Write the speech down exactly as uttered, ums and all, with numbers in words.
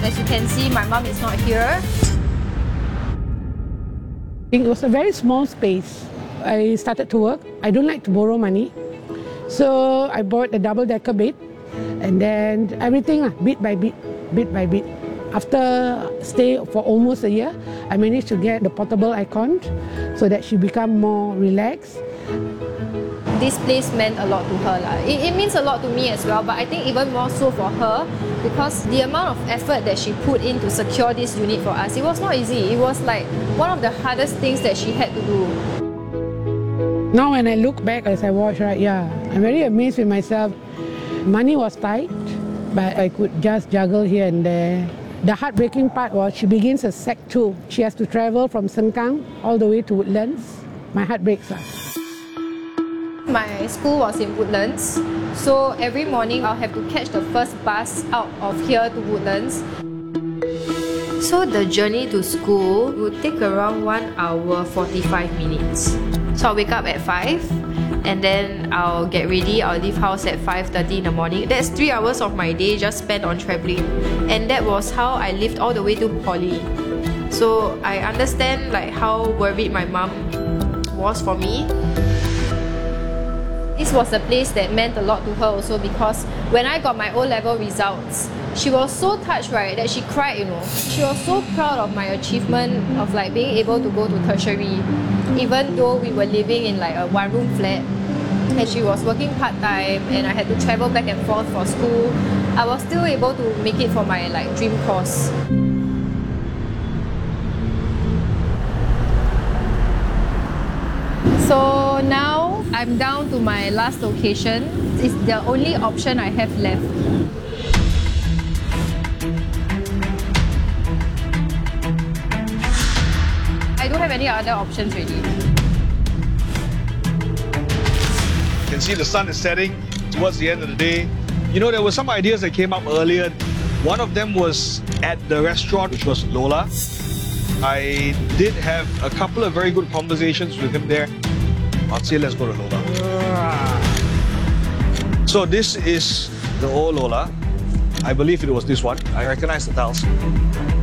As you can see, my mom is not here. It was a very small space. I started to work. I don't like to borrow money. So I bought a double-decker bed, and then everything, bit by bit, bit by bit. After stay for almost a year, I managed to get the portable aircon so that she become more relaxed. This place meant a lot to her. It, it means a lot to me as well, but I think even more so for her, because the amount of effort that she put in to secure this unit for us, it was not easy. It was like one of the hardest things that she had to do. Now when I look back as I watch, right, yeah, I'm very amazed with myself. Money was tight, but I could just juggle here and there. The heartbreaking part was she begins a Sec two. She has to travel from Sengkang all the way to Woodlands. My heart breaks. My school was in Woodlands, so every morning I'll have to catch the first bus out of here to Woodlands. So the journey to school would take around one hour forty-five minutes. So I'll wake up at five, and then I'll get ready. I'll leave house at five thirty in the morning. That's three hours of my day just spent on travelling. And that was how I lived all the way to poly. So I understand like how worried my mom was for me. This was a place that meant a lot to her also, because when I got my O-level results, she was so touched, right, that she cried, you know. She was so proud of my achievement of like being able to go to tertiary, even though we were living in like a one-room flat and she was working part-time and I had to travel back and forth for school. I was still able to make it for my like dream course. So now I'm down to my last location. It's the only option I have left. I don't have any other options really. You can see the sun is setting towards the end of the day. You know, there were some ideas that came up earlier. One of them was at the restaurant, which was Lola. I did have a couple of very good conversations with him there. I'd say let's go to Lola. So this is the old Lola. I believe it was this one. I recognize the tiles.